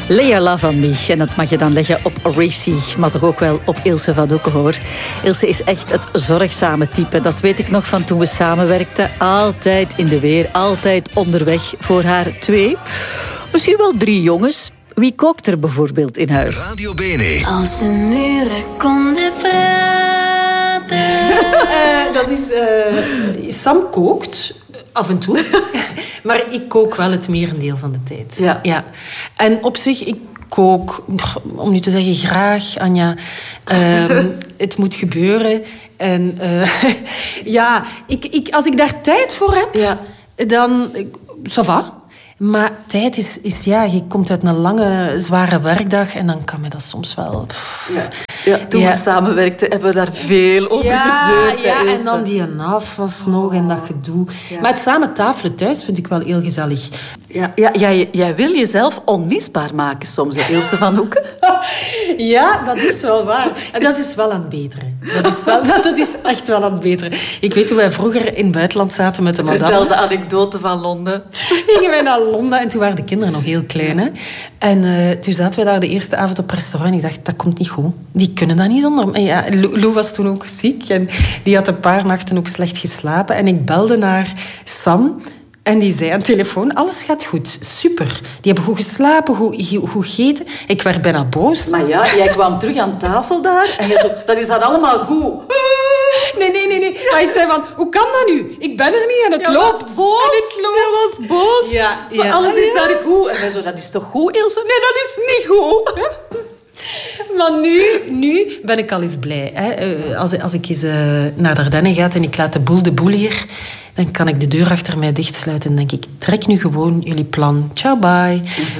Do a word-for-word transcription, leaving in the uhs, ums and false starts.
Lea La van Me. En dat mag je dan leggen op Racy, maar toch ook wel op Ilse van Oeken, hoor. Ilse is echt het zorgzame type. Dat weet ik nog van toen we samenwerkten. Altijd in de weer, altijd onderweg voor haar twee, misschien wel drie jongens. Wie kookt er bijvoorbeeld in huis? Radio Bene. Als de muren konden praten. Uh, dat is... Uh, Sam kookt, af en toe. Maar ik kook wel het merendeel van de tijd. Ja. Ja. En op zich, ik kook, om nu te zeggen, graag, Anja. Um, het moet gebeuren. En uh, ja, ik, ik, als ik daar tijd voor heb, ja. dan... Ça va. Maar tijd is, is... Ja, je komt uit een lange, zware werkdag en dan kan me dat soms wel... Pff, ja. Ja, toen ja. we samenwerkten, hebben we daar veel over ja, gezeurd. Ja, hè, en dan die afwas nog en dat gedoe. Ja. Maar het samen tafelen thuis vind ik wel heel gezellig. Ja, ja, jij, jij wil jezelf onmisbaar maken soms, hè, Ilse van Oeken? Ja, dat is wel waar. En dat is wel aan het beteren. Dat is, wel, dat, dat is echt wel aan het beteren. Ik weet hoe wij vroeger in het buitenland zaten met de madame. Vertel de anekdote van Londen. Gingen wij naar Londen en toen waren de kinderen nog heel klein. Hè? En uh, toen zaten wij daar de eerste avond op restaurant en ik dacht, dat komt niet goed. Die kunnen dat niet zonder. En ja, Lou was toen ook ziek en die had een paar nachten ook slecht geslapen. En ik belde naar Sam en die zei aan de telefoon, alles gaat goed, super. Die hebben goed geslapen, goed, goed gegeten. Ik werd bijna boos. Maar ja, jij kwam terug aan tafel daar en je zo, dat is dat allemaal goed. Nee, nee, nee, nee. Maar ik zei van, hoe kan dat nu? Ik ben er niet en het jij loopt. Was boos. En het loopt. Jij was boos. Ja, maar ja. alles is daar goed. En wij zo, dat is toch goed, Ilse? Nee, dat is niet goed. Maar nu, nu ben ik al eens blij. Hè. Uh, als, als ik eens uh, naar de Ardennen ga en ik laat de boel de boel hier, dan kan ik de deur achter mij dichtsluiten en denk ik, trek nu gewoon jullie plan. Ciao, bye.